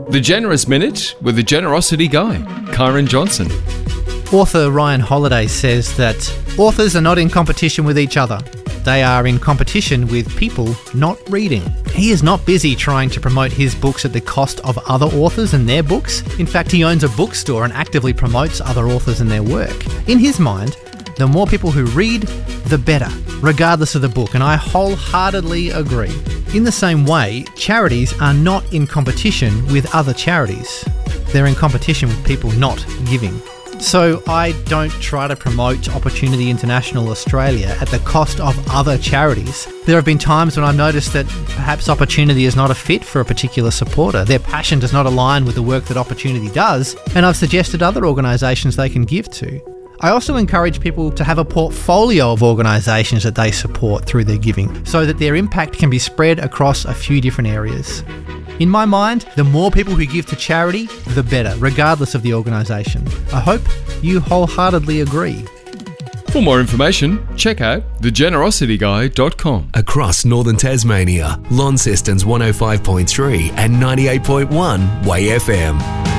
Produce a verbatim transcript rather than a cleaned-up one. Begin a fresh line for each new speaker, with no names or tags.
The Generous Minute with the Generosity Guy, Kyron Johnson.
Author Ryan Holiday says that authors are not in competition with each other. They are in competition with people not reading. He is not busy trying to promote his books at the cost of other authors and their books. In fact, he owns a bookstore and actively promotes other authors and their work. In his mind, the more people who read, the better, regardless of the book, and I wholeheartedly agree. In the same way, charities are not in competition with other charities. They're in competition with people not giving. So I don't try to promote Opportunity International Australia at the cost of other charities. There have been times when I've noticed that perhaps Opportunity is not a fit for a particular supporter. Their passion does not align with the work that Opportunity does, and I've suggested other organisations they can give to. I also encourage people to have a portfolio of organisations that they support through their giving, so that their impact can be spread across a few different areas. In my mind, the more people who give to charity, the better, regardless of the organisation. I hope you wholeheartedly agree.
For more information, check out the generosity guy dot com.
Across northern Tasmania, Launceston's one oh five point three and ninety-eight point one Way F M.